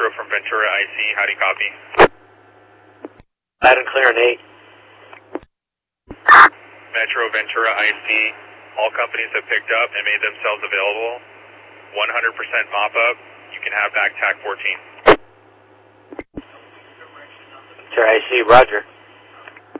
Metro from Ventura IC, how do you copy? Loud and clear on 8. Metro Ventura IC, all companies have picked up and made themselves available. 100% mop-up, you can have back TAC 14. Ventura IC, roger.